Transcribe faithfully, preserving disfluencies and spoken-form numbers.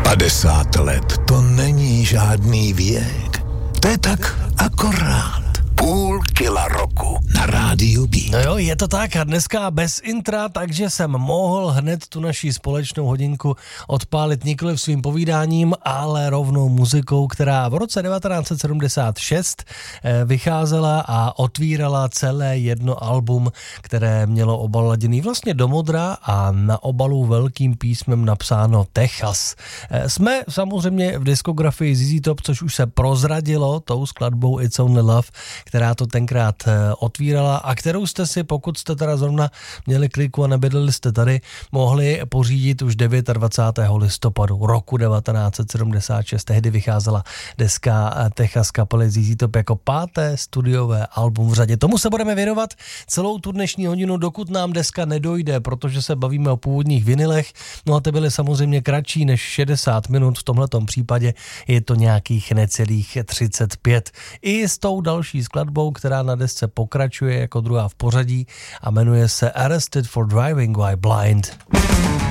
padesát let to není žádný věk. To je tak akorát. Půl kila roku na rádiu B. No jo, je to tak a dneska bez intra, takže jsem mohl hned tu naši společnou hodinku odpálit nikoli svým povídáním, ale rovnou muzikou, která v roce devatenáct set sedmdesát šest vycházela a otvírala celé jedno album, které mělo obaladěný vlastně do modra a na obalu velkým písmem napsáno Texas. Jsme samozřejmě v diskografii Z Z Top, což už se prozradilo tou skladbou It's Only Love, která to tenkrát otvírala a kterou jste si, pokud jste teda zrovna měli kliku a nebydleli jste tady, mohli pořídit už dvacátého devátého listopadu roku devatenáct set sedmdesát šest. Tehdy vycházela deska Texas kapely Z Z Top jako páté studiové album v řadě. Tomu se budeme věnovat celou tu dnešní hodinu, dokud nám deska nedojde, protože se bavíme o původních vinilech. No a ty byly samozřejmě kratší než šedesát minut, v tomhletom případě je to nějakých necelých třicet pět. I s tou další skladbou, která na desce pokračuje jako druhá v pořadí a jmenuje se Arrested for Driving While Blind.